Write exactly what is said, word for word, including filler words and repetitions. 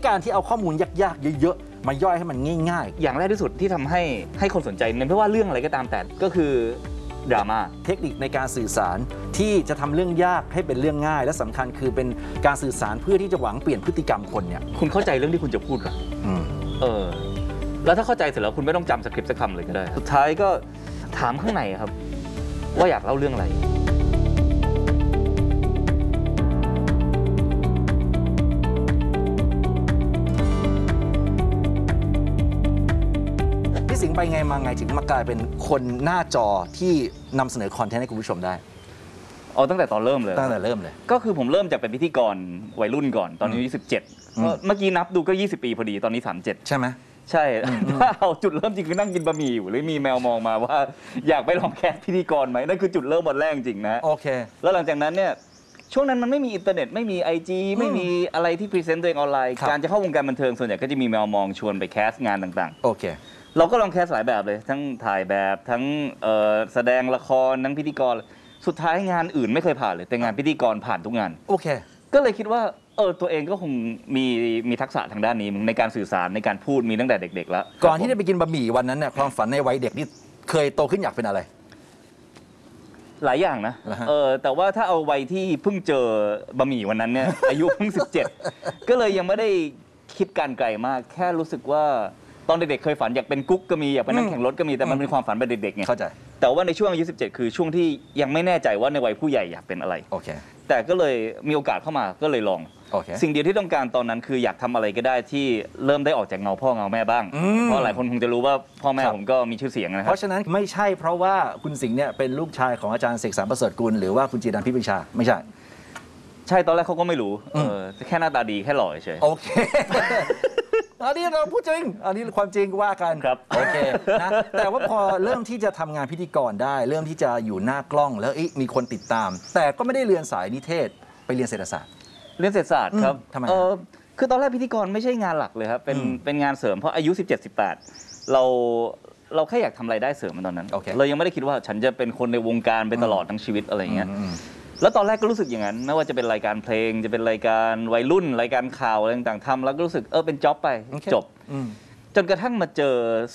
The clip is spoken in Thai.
การที่เอาข้อมูลยากๆเยอะๆมาย่อยให้มันง่ายๆอย่างแรกที่สุดที่ทำให้ให้คนสนใจไม่ว่าเรื่องอะไรก็ตามแต่ก็คือดราม่าเทคนิคในการสื่อสารที่จะทำเรื่องยากให้เป็นเรื่องง่ายและสำคัญคือเป็นการสื่อสารเพื่อที่จะหวังเปลี่ยนพฤติกรรมคนเนี่ยคุณเข้าใจเรื่องที่คุณจะพูดหรอเออแล้วถ้าเข้าใจเสร็จแล้วคุณไม่ต้องจำสคริปต์สักคำเลยก็ได้สุดท้ายก็ถามข้างในครับว่าอยากเล่าเรื่องอะไรพี่สิงห์ไปไงมาไงถึงมากลายเป็นคนหน้าจอที่นำเสนอคอนเทนต์ให้คุณผู้ชมได้อ๋อตั้งแต่ตอนเริ่มเลยตั้งแต่เริ่มเลยก็คือผมเริ่มจากเป็นพิธีกรวัยรุ่นก่อนตอนนี้อายุสิบเจ็ดเมื่อกี้นับดูก็ยี่สิบปีพอดีตอนนี้สามสิบเจ็ดใช่ไหมใช่ถ้าเอาจุดเริ่มจริงคือนั่งกินบะหมี่อยู่หรือมีแมวมองมาว่าอยากไปลองแคสพิธีกรไหมนั่นคือจุดเริ่มวันแรกจริงนะโอเคแล้วหลังจากนั้นเนี่ยช่วงนั้นมันไม่มีอินเทอร์เน็ตไม่มี ไอ จี ไม่มีอะไรที่พรีเซนต์ตัวเองออนไลน์การจะเข้าวงการบันเทิงส่วนใหญ่ก็จะมีแมวมองชวนไปแคสงานต่างๆโอเคเราก็ลองแคสหลายแบบเลยทั้งถ่ายแบบทั้งแสดงละครทั้งพิธีกรสุดท้ายงานอื่นไม่เคยผ่านเลยแต่งานพิธีกรผ่านทุกงานโอเคก็เลยคิดว่าเออตัวเองก็คงมีมีทักษะทางด้านนี้ในการสื่อสารในการพูดมีตั้งแต่เด็กๆแล้วก่อนที่จะไปกินบะหมี่วันนั้นเนี่ยความฝันในวัยเด็กนี่เคยโตขึ้นอยากเป็นอะไรหลายอย่างนะเออแต่ว่าถ้าเอาวัยที่เพิ่งเจอบะหมี่วันนั้นเนี่ย อายุเพิ่งสิบเจ็ดก็เลยยังไม่ได้คิดการไกลมากแค่รู้สึกว่าตอนเด็กๆเคยฝันอยากเป็นกุ๊กก็มีอยากเป็นนักแข่งรถก็มีแต่มันเป็นความฝันแบบเด็กๆไงเข้าใจแต่ว่าในช่วงอายุสิบเจ็ดคือช่วงที่ยังไม่แน่ใจว่าในวัยผู้ใหญ่อยากเป็นอะไรโอเคแต่ก็เลยมีโอกาสเข้ามาก็เลยลองสิ่งเดียวที่ต้องการตอนนั้นคืออยากทำอะไรก็ได้ที่เริ่มได้ออกจากเงาพ่อเงาแม่บ้างเพราะหลายคนคงจะรู้ว่าพ่อแม่ผมก็มีชื่อเสียงนะครับเพราะฉะนั้นไม่ใช่เพราะว่าคุณสิงห์เนี่ยเป็นลูกชายของอาจารย์เสกสรรประเสริฐกุลหรือว่าคุณจีรันพิพิชาไม่ใช่ใช่ตอนแรกเขาก็ไม่รู้แค่หน้าตาดีแค่หล่อเฉยโอเคอันนี้เราพูดจริงอันนี้ความจริงว่ากันครับโอเคนะแต่ว่าพอเริ่มที่จะทำงานพิธีกรได้เริ่มที่จะอยู่หน้ากล้องแล้วมีคนติดตามแต่ก็ไม่ได้เรียนสายนิเทศไปเรียนเศรษฐศาสตร์เรียนเศรษฐศาสตร์ครับทำไมเออคือตอนแรกพิธีกรไม่ใช่งานหลักเลยครับเป็นเป็นงานเสริมเพราะอายุสิบเจ็ด สิบแปดเราเราแค่อยากทำรายได้เสริมมาตอนนั้นเรายังไม่ได้คิดว่าฉันจะเป็นคนในวงการไปตลอดทั้งชีวิตอะไรอย่างเงี้ยแล้วตอนแรกก็รู้สึกอย่างนั้นไม่ว่าจะเป็นรายการเพลงจะเป็นรายการวัยรุ่นรายการข่าวอะไรต่างๆทำแล้วก็รู้สึกเออเป็นจ็อบไปจบจนกระทั่งมาเจอ